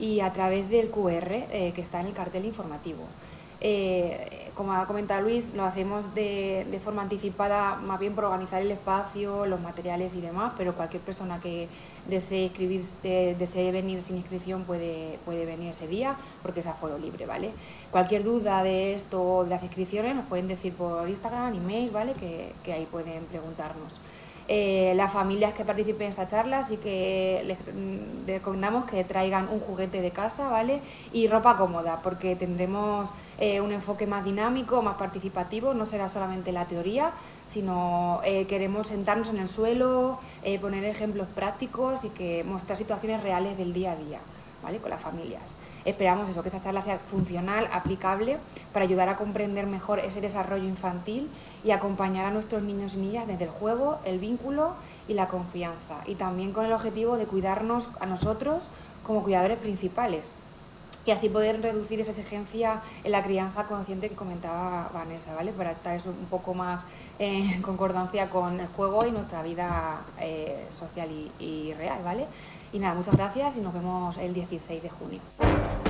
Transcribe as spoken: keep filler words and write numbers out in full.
y a través del cu erre eh, que está en el cartel informativo. Eh, como ha comentado Luis, lo hacemos de, de forma anticipada, más bien por organizar el espacio, los materiales y demás, pero cualquier persona que desee inscribirse, desee venir sin inscripción puede, puede venir ese día, porque es aforo libre, ¿vale? Cualquier duda de esto o de las inscripciones nos pueden decir por Instagram, email, ¿vale? Que, que ahí pueden preguntarnos. Eh, las familias que participen en esta charla sí que les mm, recomendamos que traigan un juguete de casa, ¿vale? Y ropa cómoda, porque tendremos eh, un enfoque más dinámico, más participativo, no será solamente la teoría, sino eh, queremos sentarnos en el suelo, eh, poner ejemplos prácticos y que mostrar situaciones reales del día a día, ¿vale? Con las familias. Esperamos eso, que esta charla sea funcional, aplicable, para ayudar a comprender mejor ese desarrollo infantil y acompañar a nuestros niños y niñas desde el juego, el vínculo y la confianza. Y también con el objetivo de cuidarnos a nosotros como cuidadores principales, y así poder reducir esa exigencia en la crianza consciente que comentaba Vanessa, ¿vale? Para estar eso un poco más en concordancia con el juego y nuestra vida eh, social y, y real, ¿vale? Y nada, muchas gracias y nos vemos el dieciséis de junio.